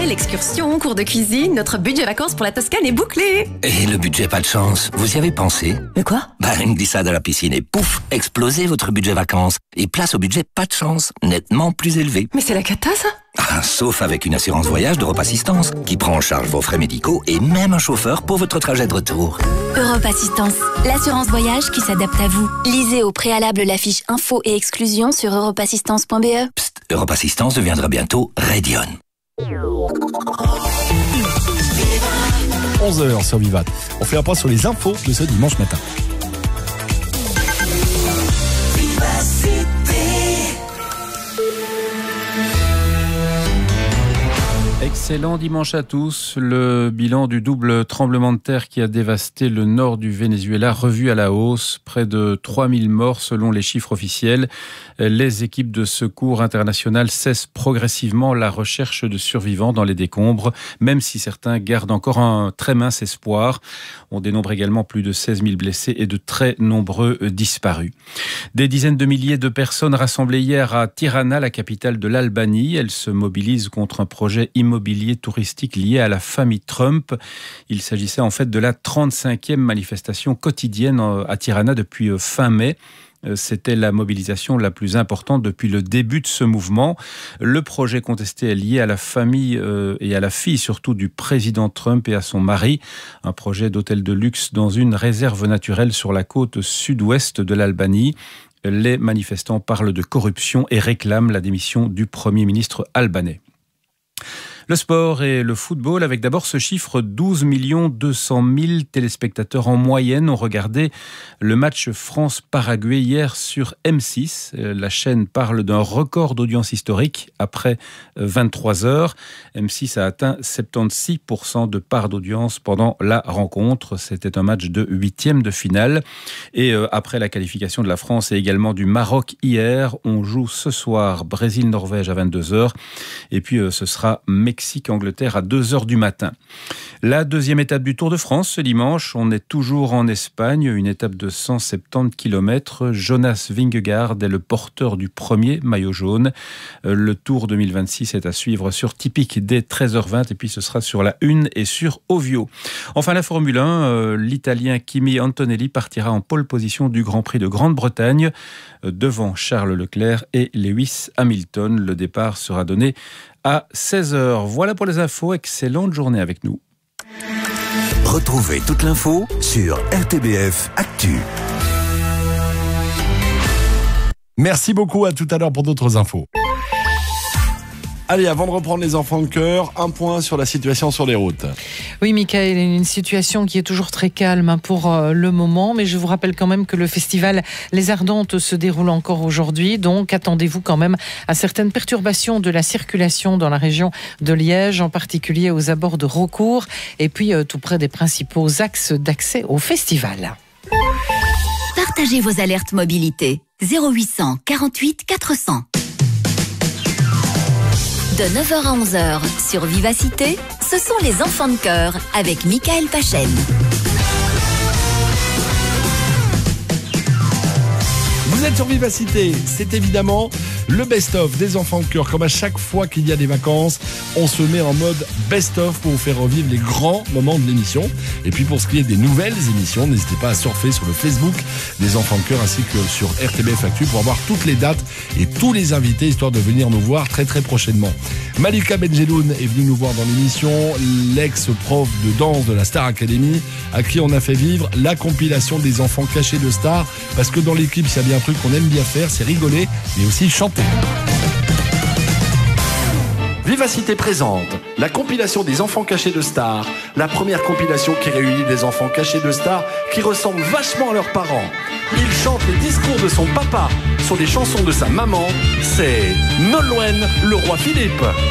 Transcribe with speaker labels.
Speaker 1: hôtel, excursion, cours de cuisine, notre budget vacances pour la Toscane est bouclé.
Speaker 2: Et le budget pas de chance, vous y avez pensé?
Speaker 1: Mais quoi?
Speaker 2: Une glissade à la piscine et pouf, explosez votre budget vacances. Et place au budget pas de chance, nettement plus élevé.
Speaker 1: Mais c'est la cata, ça?
Speaker 2: Sauf avec une assurance voyage d'Europe Assistance, qui prend en charge vos frais médicaux et même un chauffeur pour votre trajet de retour.
Speaker 3: Europe Assistance, l'assurance voyage qui s'adapte à vous. Lisez au préalable la fiche info et exclusion sur europeassistance.be.
Speaker 2: Psst, Europe Assistance deviendra bientôt Radion.
Speaker 4: 11h sur Vivat. On fait un point sur les infos de ce dimanche matin.
Speaker 5: Excellent dimanche à tous. Le bilan du double tremblement de terre qui a dévasté le nord du Venezuela revu à la hausse. Près de 3000 morts selon les chiffres officiels. Les équipes de secours internationales cessent progressivement la recherche de survivants dans les décombres, même si certains gardent encore un très mince espoir. On dénombre également plus de 16 000 blessés et de très nombreux disparus. Des dizaines de milliers de personnes rassemblées hier à Tirana, la capitale de l'Albanie. Elles se mobilisent contre un projet immobilier touristique lié à la famille Trump. Il s'agissait en fait de la 35e manifestation quotidienne à Tirana depuis fin mai. C'était la mobilisation la plus importante depuis le début de ce mouvement. Le projet contesté est lié à la famille et à la fille surtout du président Trump et à son mari. Un projet d'hôtel de luxe dans une réserve naturelle sur la côte sud-ouest de l'Albanie. Les manifestants parlent de corruption et réclament la démission du Premier ministre albanais. Le sport et le football, avec d'abord ce chiffre, 12 200 000 téléspectateurs en moyenne ont regardé le match France-Paraguay hier sur M6. La chaîne parle d'un record d'audience historique après 23 heures. M6 a atteint 76% de part d'audience pendant la rencontre. C'était un match de 8e de finale. Et après la qualification de la France et également du Maroc hier, on joue ce soir Brésil-Norvège à 22h. Et puis ce sera Mexique-Angleterre à 2h du matin. La deuxième étape du Tour de France ce dimanche, on est toujours en Espagne, une étape de 170 km. Jonas Vingegaard est le porteur du premier maillot jaune. Le Tour 2026 est à suivre sur Tipic dès 13h20 et puis ce sera sur la Une et sur Ovio. Enfin la Formule 1, l'Italien Kimi Antonelli partira en pole position du Grand Prix de Grande-Bretagne devant Charles Leclerc et Lewis Hamilton. Le départ sera donné à 16h. Voilà pour les infos. Excellente journée avec nous.
Speaker 6: Retrouvez toute l'info sur RTBF Actu.
Speaker 4: Merci beaucoup, à tout à l'heure pour d'autres infos. Allez, avant de reprendre les enfants de cœur, un point sur la situation sur les routes.
Speaker 7: Oui, Michael, une situation qui est toujours très calme pour le moment, mais je vous rappelle quand même que le festival Les Ardentes se déroule encore aujourd'hui, donc attendez-vous quand même à certaines perturbations de la circulation dans la région de Liège, en particulier aux abords de Raucourt, et puis tout près des principaux axes d'accès au festival.
Speaker 3: Partagez vos alertes mobilité. 0800 48 400. De 9h à 11h sur Vivacité, ce sont les enfants de cœur avec Michael Pachen.
Speaker 4: Vous êtes sur Vivacité, c'est évidemment le best-of des enfants de cœur. Comme à chaque fois qu'il y a des vacances, on se met en mode best-of pour vous faire revivre les grands moments de l'émission. Et puis pour ce qui est des nouvelles émissions, n'hésitez pas à surfer sur le Facebook des enfants de cœur ainsi que sur RTBF Actu pour avoir toutes les dates et tous les invités, histoire de venir nous voir très très prochainement. Malika Benjeloun est venue nous voir dans l'émission, l'ex-prof de danse de la Star Academy, à qui on a fait vivre la compilation des enfants cachés de stars, parce que dans l'équipe, s'il y a bien un truc qu'on aime bien faire, c'est rigoler, mais aussi chanter.
Speaker 8: Vivacité présente la compilation des enfants cachés de stars, la première compilation qui réunit des enfants cachés de stars qui ressemblent vachement à leurs parents. Il chante les discours de son papa sur les chansons de sa maman, c'est Nolwenn, le roi Philippe.